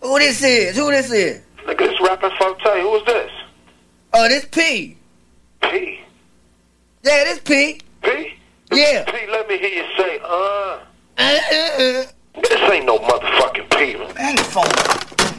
Who this is? Nigga, this rapping Forte. Who is this? Oh, this P. P? Yeah, this P. P? Yeah. P, let me hear you say, This ain't no motherfucking P. Man, the phone.